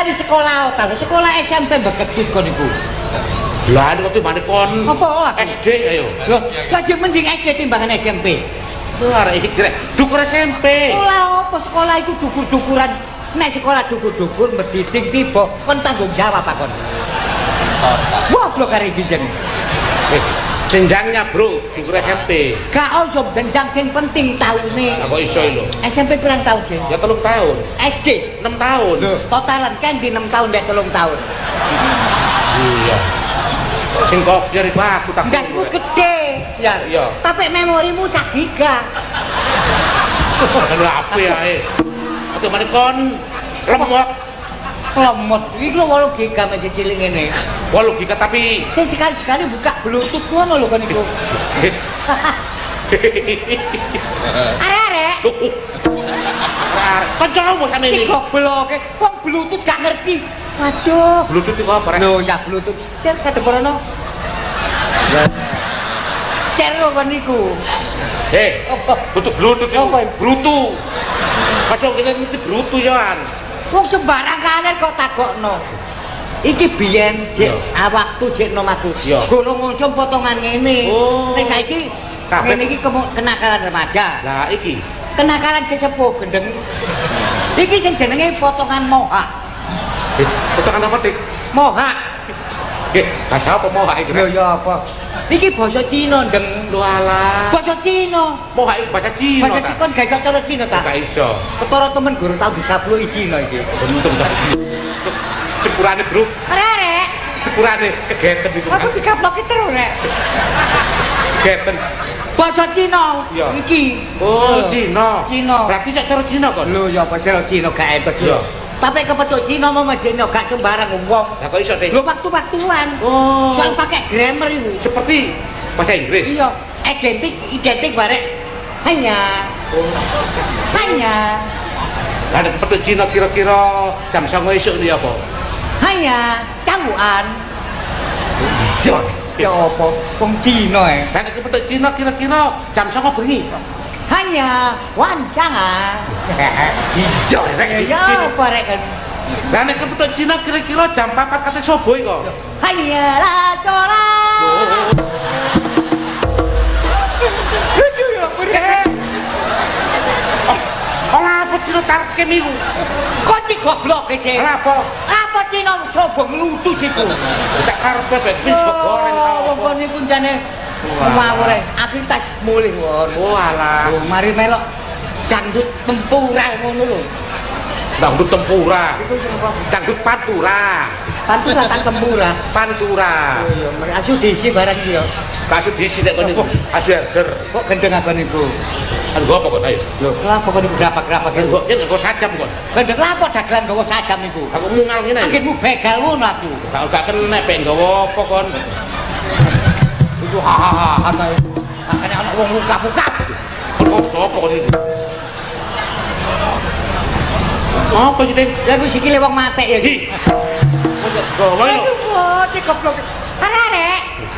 Kali sekolah ta, sekolah SMP Beketut kon iku. Lah kok timbane kon. Apa? SD ayo. Loh, lagi mending SD timbangan SMP. Lah iki grek dukur SMP. Sekolah apa sekolah iku dukur-dukuran. Nek sekolah dukur-dukur mendidik tiba kon tanggung jawab apa kon. Goblok kare iki jeneng. Jenjangnya bro, dukur SMP. Gak usah jenjang sing penting taune. Lah kok iso lho. SMP pirang tahun, Jeng? Ya 3 tahun. SD 6 tahun. Loh, totalan kan di 6 tahun dek 3 tahun. Iya. Sing kok dari aku tak. Ndas ku gede. Ya. Iya. Tapi memorimu sak giga. Lha apa ae. Oke mane kon lemot. Lemot. Iki lho 8 giga masih cilik ngene. 8 giga tapi Saya sekali-sekali buka Bluetooth ngono lho kan iku. Arek-arek. Kancamu sampe Si iki. gobloke, wong Bluetooth gak ngerti. Waduh. Bluetooth iku apa rek? Lho, ya Bluetooth. Cek kadebrono. Cero kan niku. Bluetooth Bluetooth Apa? itu Bluetooth. Masuk kita ngerti Bluetooth ya. Wong sembarang kalian kok takokno. Iki biyen jek waktu jek nom aku. Gono ngonsum potongan ngene. Nek saiki ngene iki kenakalan remaja. Lah iki Kenakalan sesepuh gendeng. Iki sing jenenge potongan moha. potongan apa dik? Moha. Nggih, bahasa apa moha iki? Lho ya apa? Iki basa Cina ndeng. Lho alah. Basa Cina. Moha iki bahasa Cina. Basa Cina gak iso cara Cina ta? Gak iso. Ketara temen guru tau disapluki Cina iki. Untung tak. Sepurane, Bro. Arek. Sepurane kegeten iku. Aku dikaploki terus rek. Kegeten. Basa Cina iki. Oh, Cina. Cina. Berarti sak cara Cina kon. Lho ya padahal Cina gak entos yo. Tapi kepethuk Cina mau majene gak sembarang wong. Lah kok iso, Dik? Lho waktu-waktuan. Oh. Soal pakai grammar itu. Seperti bahasa Inggris. Iya, identik barek. Hanya. Lah nek petuk Cina kira-kira jam 09.00 esuk iki apa? Hanya cangguan. Jon. Ya apa? Wong Cina Lah nek petuk Cina kira-kira jam 09.00 bengi. Hanya wancangan. Ijo rek. Ya apa rek kan? Lah nek petuk Cina kira-kira jam 4 kate sobo iki kok. Hanya racora. Kudu ya bener. Ora apa Cina tarke niku. Kok ci goblok sih? Lah apa? Apa Cina sobo nglutu iku? Sak karepe bet wis goreng tau. Wong niku jane ngawur aku tas mulih ngono. Oh alah. Oh, mari melok dangdut tempura ngono lho. Dangdut tempura. Iku sapa? Dangdut pantura. Pantura kan tempura. Pantura. Oh iya, mari asu diisi barang iki ya. Kasut diisi nek kon niku. Asu harder. Kok gendeng aku niku? Kan gua apa kok ayo. Lho, kenapa kok niku grapak-grapak Kan niku? gua yen kok sajam kon. Gendeng lapo dagelan gawa sajam niku? Aku mungal ngene. Akhirmu begal ngono aku. Gak kena pek nggawa apa kon. Itu hahaha ta. Makane ana wong muka-muka. Kon sapa kon iki? Apa iki, Ding? Ya ku sikile wong mate ya iki. Gawa yo. Aduh, cek goblok. Arek.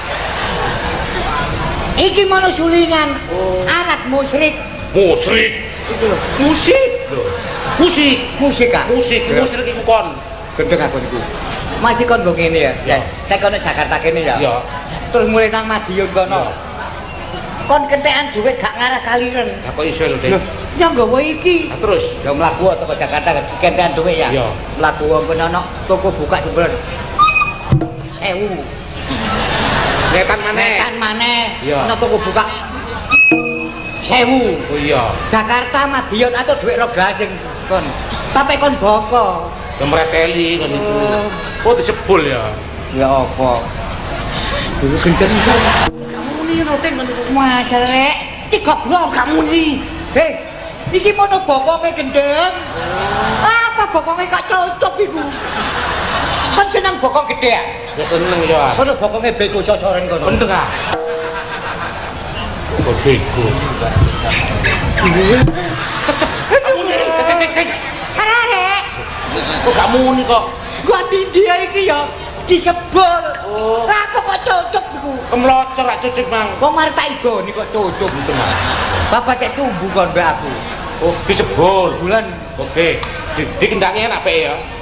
Iki mono sulingan. Alat musyrik. Musrik. Iku lho. Musik lho. Musik. Musik ah. Musik. Musrik iku kon. Gendeng aku niku. Masih kon nggo ngene ya. Ya. Saya kono Jakarta kene ya. Ya. Terus mulai nang Madiun kono. Kon kentekan dhuwit gak ngarah kaliren. Lah kok iso lho, Ding? Lho, ya nggawa iki. Lah terus Ya mlaku teko Jakarta kentekan dhuwit ya. Ya. Mlaku wong kono ana toko buka jebul. 1000. netan maneh. Netan maneh. Iya. Ana toko buka 1000. Oh iya. Jakarta Madiun atau dhuwit 12 sing kon. Tapi kon boko. Kemreteli kan itu. Oh disebul ya. Ya apa? Dulu gendeng iso. Kamu nih noteng kan itu. Mas rek, iki goblok kamu nih. Hei, iki mono bokonge gendeng. Apa bokonge kok cocok iku? Kan jeneng bokong gede ya? Ya seneng ya. Kono bokonge bego cocoren kono. Bener ah. Kok bego. Kamu nih, Arek, kok kamu nih kok gua dia iki ya disebul. Oh. Lah kok cocok iku? kemlocor rak cucuk mang. Wong mari tak igoni kok cocok Bener ah. Bapak cek tumbuh kon mbak aku. Oh disebul. Bulan Oke. Dikendaki enak pe ya.